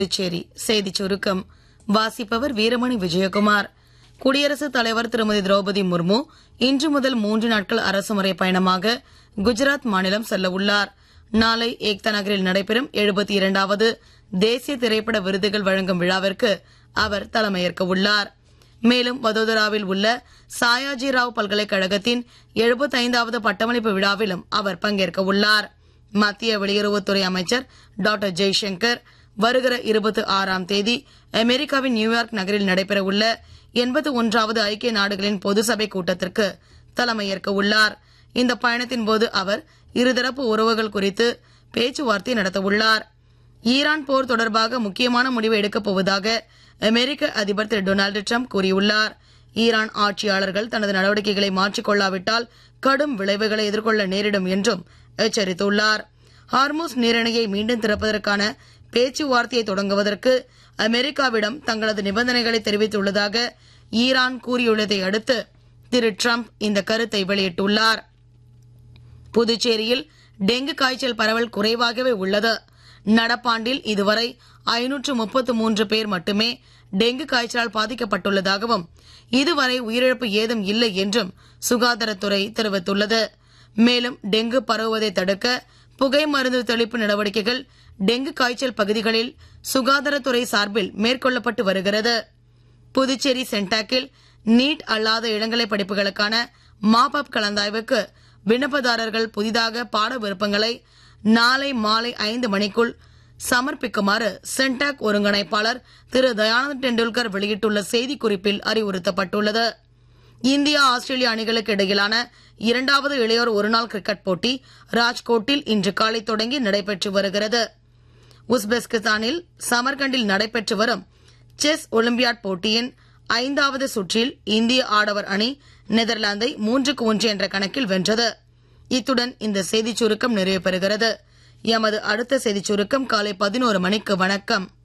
புதுச்சேரி செய்திச் சுருக்கம் வாசிப்பவர் வீரமணி விஜயகுமார். குடியரசுத் தலைவர் திருமதி திரௌபதி முர்மு இன்று முதல் 3 நாட்கள் அரசுமுறை பயணமாக குஜராத் மாநிலம் செல்ல உள்ளார். நாளை ஏக்தா நகரில் நடைபெறும் 72வது தேசிய திரைப்பட விருதுகள் வழங்கும் விழாவிற்கு அவர் தலைமையேற்க உள்ளார். மேலும் வதோதராவில் உள்ள சாயாஜி ராவ் பல்கலைக்கழகத்தின் 75வது பட்டமளிப்பு விழாவிலும் அவர் பங்கேற்க உள்ளார். மத்திய வெளியுறவுத்துறை அமைச்சர் டாக்டர் ஜெய்சங்கர் வருகிற 26ஆம் தேதி அமெரிக்காவின் நியூயார்க் நகரில் நடைபெற உள்ள 81வது ஐக்கிய நாடுகளின் பொது சபை கூட்டத்திற்கு தலைமையேற்க உள்ளார். இந்த பயணத்தின் போது அவர் இருதரப்பு உறவுகள் குறித்து பேச்சுவார்த்தை நடத்த உள்ளார். ஈரான் போர் தொடர்பாக முக்கியமான முடிவு எடுக்கப் போவதாக அமெரிக்க அதிபர் திரு டொனால்டு டிரம்ப் கூறியுள்ளார். ஈரான் ஆட்சியாளர்கள் தனது நடவடிக்கைகளை மாற்றிக் கொள்ளாவிட்டால் கடும் விளைவுகளை எதிர்கொள்ள நேரிடும் என்றும் எச்சரித்துள்ளார். ஹார்முஸ் நீரிணையை மீண்டும் திறப்பதற்கான பேச்சுவார்த்தையை தொடங்குவதற்கு அமெரிக்காவிடம் தங்களது நிபந்தனைகளை தெரிவித்துள்ளதாக ஈரான் கூறியுள்ளதை அடுத்து திரு டிரம்ப் இந்த கருத்தை வெளியிட்டுள்ளார். புதுச்சேரியில் டெங்கு காய்ச்சல் பரவல் குறைவாகவே உள்ளது. நடப்பாண்டில் இதுவரை 533 பேர் மட்டுமே டெங்கு காய்ச்சலால் பாதிக்கப்பட்டுள்ளதாகவும் இதுவரை உயிரிழப்பு ஏதும் இல்லை என்றும் சுகாதாரத்துறை தெரிவித்துள்ளது. மேலும் டெங்கு பரவுவதை தடுக்க புகை மருந்து தெளிப்பு நடவடிக்கைகள் டெங்கு காய்ச்சல் பகுதிகளில் சுகாதாரத்துறை சார்பில் மேற்கொள்ளப்பட்டு வருகிறது. புதுச்சேரி சென்டாக்கில் நீட் அல்லாத இளங்கலை படிப்புகளுக்கான மாப் அப் கலந்தாய்வுக்கு விண்ணப்பதாரர்கள் புதிதாக பாட விருப்பங்களை நாளை மாலை 5 மணிக்குள் சமர்ப்பிக்குமாறு சென்டாக் ஒருங்கிணைப்பாளர் திரு தயானந்த் டெண்டுல்கர் வெளியிட்டுள்ள செய்திக்குறிப்பில் அறிவுறுத்தப்பட்டுள்ளது. இந்தியா ஆஸ்திரேலியா அணிகளுக்கு இடையிலான 2வது இளையோர் ஒருநாள் கிரிக்கெட் போட்டி ராஜ்கோட்டில் இன்று காலை தொடங்கி நடைபெற்று வருகிறது. உஸ்பெகிஸ்தானில் சமர்கண்டில் நடைபெற்று வரும் செஸ் ஒலிம்பியாட் போட்டியின் 5வது சுற்றில் இந்திய ஆடவர் அணி நெதர்லாந்தை 3-1 என்ற கணக்கில் வென்றது. இத்துடன் இந்த செய்திச் சுருக்கம் நிறைவு பெறுகிறது. எமது அடுத்த செய்திச் சுருக்கம் காலை 11 மணிக்கு. வணக்கம்.